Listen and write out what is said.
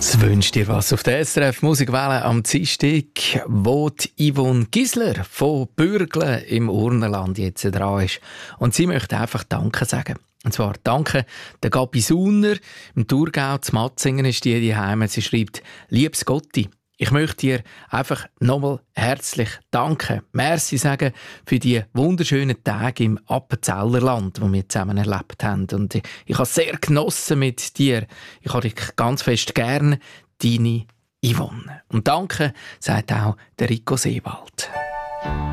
Jetzt wünscht dir was auf der SRF Musikwelle am Dienstag, wo die Yvonne Gisler von Bürgle im Urnenland jetzt dran ist. Und sie möchte einfach Danke sagen. Und zwar Danke der Gabi Suner im Thurgau, zu Matzingen ist die Heimat. Sie schreibt: Liebes Gotti, ich möchte dir einfach nochmal herzlich danken. Merci sagen für die wunderschönen Tage im Appenzellerland, die wir zusammen erlebt haben. Und ich habe es sehr genossen mit dir. Ich habe dich ganz fest gern, deine Yvonne. Und danke, sagt auch der Rico Seewald.